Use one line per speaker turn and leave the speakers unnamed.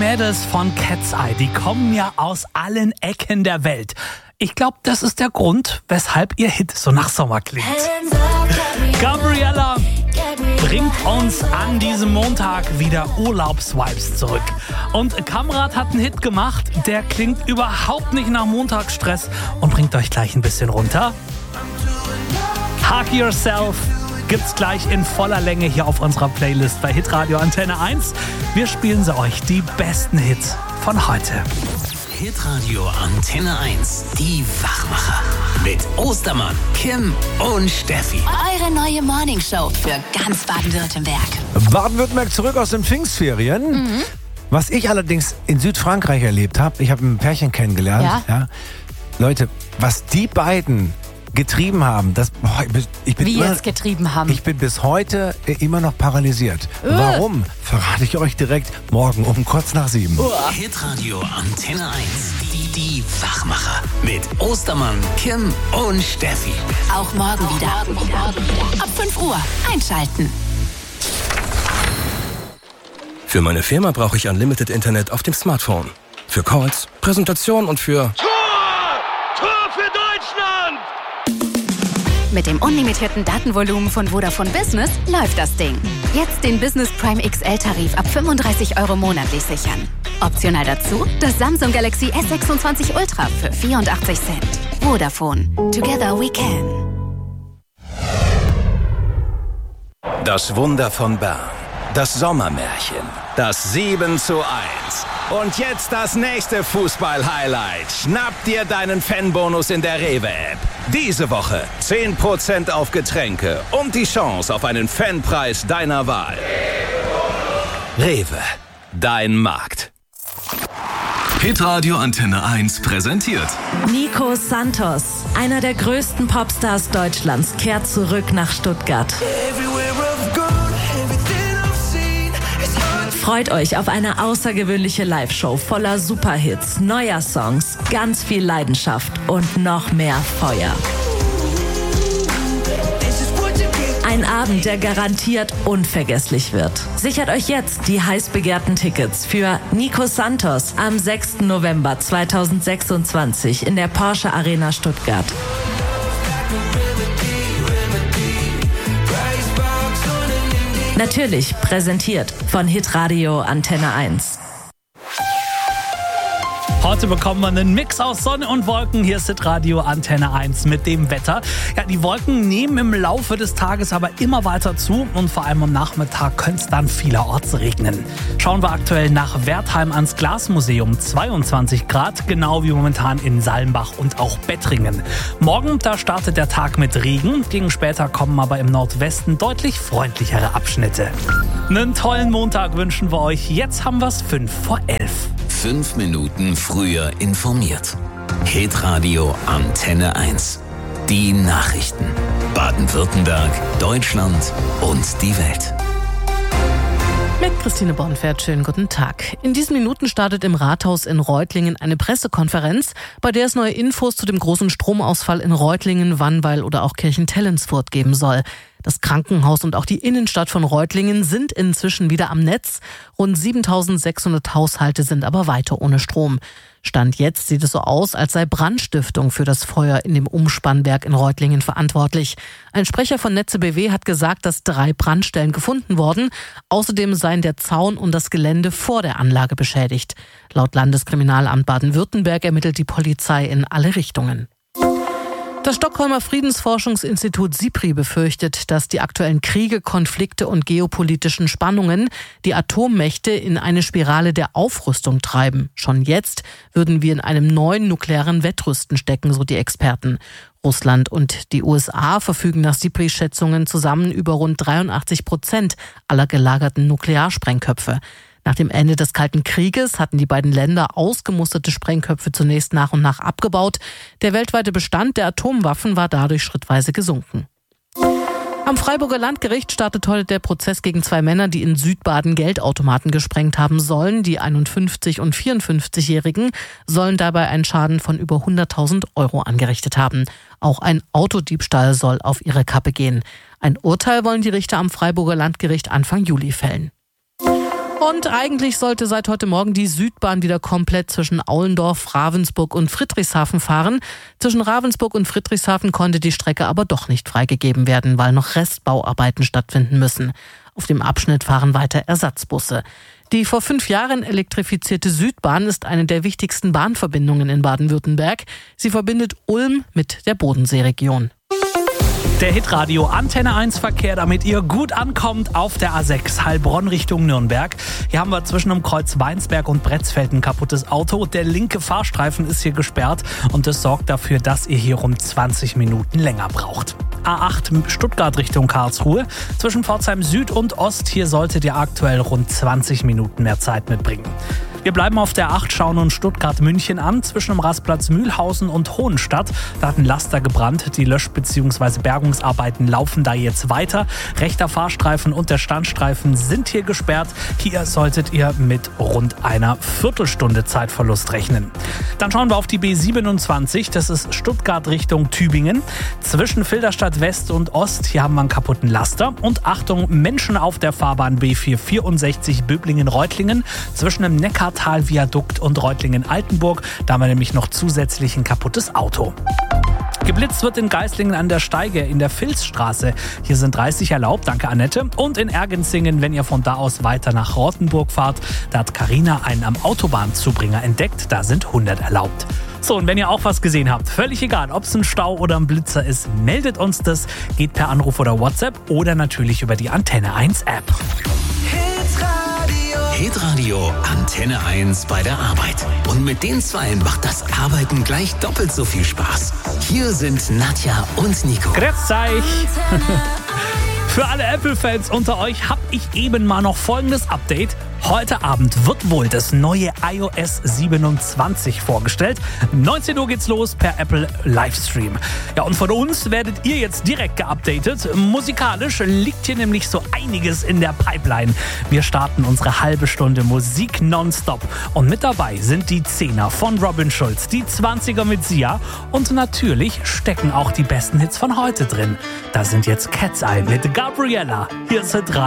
Mädels von Cat's Eye, die kommen ja aus allen Ecken der Welt. Ich glaube, das ist der Grund, weshalb ihr Hit so nach Sommer klingt. Gabriella bringt uns an diesem Montag wieder Urlaubsvibes zurück. Und Kamrat hat einen Hit gemacht, der klingt überhaupt nicht nach Montagsstress und bringt euch gleich ein bisschen runter. Hug Yourself gibt's gleich in voller Länge hier auf unserer Playlist bei Hitradio Antenne 1. Wir spielen sie euch, die besten Hits von heute.
Hitradio Antenne 1, die Wachmacher. Mit Ostermann, Kim und Steffi.
Eure neue Morningshow für ganz Baden-Württemberg.
Baden-Württemberg zurück aus den Pfingstferien. Was ich allerdings in Südfrankreich erlebt habe, ich habe ein Pärchen kennengelernt. Ja. Leute, was die beiden getrieben haben, ich bin bis heute immer noch paralysiert. Warum? Verrate ich euch direkt morgen um kurz nach 7.
Hitradio Antenne 1, die Wachmacher. Mit Ostermann, Kim und Steffi.
Auch morgen wieder. Ab 5 Uhr einschalten.
Für meine Firma brauche ich Unlimited Internet auf dem Smartphone. Für Calls, Präsentation und für...
Tor für Deutschland!
Mit dem unlimitierten Datenvolumen von Vodafone Business läuft das Ding. Jetzt den Business Prime XL-Tarif ab 35 € monatlich sichern. Optional dazu das Samsung Galaxy S26 Ultra für 84 Cent. Vodafone. Together we can.
Das Wunder von Bern. Das Sommermärchen. Das 7:1. Und jetzt das nächste Fußball-Highlight. Schnapp dir deinen Fanbonus in der Rewe-App. Diese Woche 10% auf Getränke und die Chance auf einen Fanpreis deiner Wahl. Rewe, dein Markt.
Hitradio Antenne 1 präsentiert
Nico Santos, einer der größten Popstars Deutschlands, kehrt zurück nach Stuttgart. Freut euch auf eine außergewöhnliche Live-Show voller Superhits, neuer Songs, ganz viel Leidenschaft und noch mehr Feuer. Ein Abend, der garantiert unvergesslich wird. Sichert euch jetzt die heiß begehrten Tickets für Nico Santos am 6. November 2026 in der Porsche Arena Stuttgart. Natürlich präsentiert von Hitradio Antenne 1.
Heute bekommen wir einen Mix aus Sonne und Wolken. Hier ist Hitradio Antenne 1 mit dem Wetter. Ja, die Wolken nehmen im Laufe des Tages aber immer weiter zu und vor allem am Nachmittag könnte es dann vielerorts regnen. Schauen wir aktuell nach Wertheim ans Glasmuseum. 22 Grad, genau wie momentan in Salmbach und auch Bettringen. Morgen, da startet der Tag mit Regen. Gegen später kommen aber im Nordwesten deutlich freundlichere Abschnitte. Einen tollen Montag wünschen wir euch. Jetzt haben wir es 11:05.
5 Minuten früher informiert. Hitradio Antenne 1. Die Nachrichten. Baden-Württemberg, Deutschland und die Welt.
Mit Christine Bornfeld, schönen guten Tag. In diesen Minuten startet im Rathaus in Reutlingen eine Pressekonferenz, bei der es neue Infos zu dem großen Stromausfall in Reutlingen, Wannweil oder auch Kirchentellensfurt geben soll. Das Krankenhaus und auch die Innenstadt von Reutlingen sind inzwischen wieder am Netz. Rund 7.600 Haushalte sind aber weiter ohne Strom. Stand jetzt sieht es so aus, als sei Brandstiftung für das Feuer in dem Umspannwerk in Reutlingen verantwortlich. Ein Sprecher von Netze BW hat gesagt, dass 3 Brandstellen gefunden wurden. Außerdem seien der Zaun und das Gelände vor der Anlage beschädigt. Laut Landeskriminalamt Baden-Württemberg ermittelt die Polizei in alle Richtungen. Das Stockholmer Friedensforschungsinstitut SIPRI befürchtet, dass die aktuellen Kriege, Konflikte und geopolitischen Spannungen die Atommächte in eine Spirale der Aufrüstung treiben. Schon jetzt würden wir in einem neuen nuklearen Wettrüsten stecken, so die Experten. Russland und die USA verfügen nach SIPRI-Schätzungen zusammen über rund 83% aller gelagerten Nuklearsprengköpfe. Nach dem Ende des Kalten Krieges hatten die beiden Länder ausgemusterte Sprengköpfe zunächst nach und nach abgebaut. Der weltweite Bestand der Atomwaffen war dadurch schrittweise gesunken. Am Freiburger Landgericht startet heute der Prozess gegen 2 Männer, die in Südbaden Geldautomaten gesprengt haben sollen. Die 51- und 54-Jährigen sollen dabei einen Schaden von über 100.000 € angerichtet haben. Auch ein Autodiebstahl soll auf ihre Kappe gehen. Ein Urteil wollen die Richter am Freiburger Landgericht Anfang Juli fällen. Und eigentlich sollte seit heute Morgen die Südbahn wieder komplett zwischen Aulendorf, Ravensburg und Friedrichshafen fahren. Zwischen Ravensburg und Friedrichshafen konnte die Strecke aber doch nicht freigegeben werden, weil noch Restbauarbeiten stattfinden müssen. Auf dem Abschnitt fahren weiter Ersatzbusse. Die vor 5 Jahren elektrifizierte Südbahn ist eine der wichtigsten Bahnverbindungen in Baden-Württemberg. Sie verbindet Ulm mit der Bodenseeregion.
Der Hitradio Antenne 1 Verkehr, damit ihr gut ankommt auf der A6 Heilbronn Richtung Nürnberg. Hier haben wir zwischen dem Kreuz Weinsberg und Bretzfeld ein kaputtes Auto. Der linke Fahrstreifen ist hier gesperrt und das sorgt dafür, dass ihr hier rund 20 Minuten länger braucht. A8 Stuttgart Richtung Karlsruhe. Zwischen Pforzheim Süd und Ost, hier solltet ihr aktuell rund 20 Minuten mehr Zeit mitbringen. Wir bleiben auf der 8, schauen uns Stuttgart-München an. Zwischen dem Rastplatz Mühlhausen und Hohenstadt, da hat ein Laster gebrannt. Die Lösch- bzw. Bergungsarbeiten laufen da jetzt weiter. Rechter Fahrstreifen und der Standstreifen sind hier gesperrt. Hier solltet ihr mit rund einer Viertelstunde Zeitverlust rechnen. Dann schauen wir auf die B27, das ist Stuttgart Richtung Tübingen. Zwischen Filderstadt West und Ost, hier haben wir einen kaputten Laster. Und Achtung, Menschen auf der Fahrbahn B464 Böblingen-Reutlingen. Zwischen dem Neckartal-Viadukt und Reutlingen-Altenburg, da haben wir nämlich noch zusätzlich ein kaputtes Auto. Geblitzt wird in Geislingen an der Steige in der Vilsstraße. Hier sind 30 erlaubt, danke Annette. Und in Ergenzingen, wenn ihr von da aus weiter nach Rottenburg fahrt, da hat Carina einen am Autobahnzubringer entdeckt, da sind 100 erlaubt. So, und wenn ihr auch was gesehen habt, völlig egal, ob es ein Stau oder ein Blitzer ist, meldet uns das, geht per Anruf oder WhatsApp oder natürlich über die Antenne 1 App.
Hitradio Antenne 1 bei der Arbeit. Und mit den Zweien macht das Arbeiten gleich doppelt so viel Spaß. Hier sind Nadja und Nico.
Grüß euch. Für alle Apple-Fans unter euch habe ich eben mal noch folgendes Update. Heute Abend wird wohl das neue iOS 27 vorgestellt. 19 Uhr geht's los per Apple Livestream. Ja, und von uns werdet ihr jetzt direkt geupdatet. Musikalisch liegt hier nämlich so einiges in der Pipeline. Wir starten unsere halbe Stunde Musik nonstop. Und mit dabei sind die 10er von Robin Schulz, die 20er mit Sia und natürlich stecken auch die besten Hits von heute drin. Da sind jetzt Cat's Eye mit Gabriella. Hier ist Hitradio.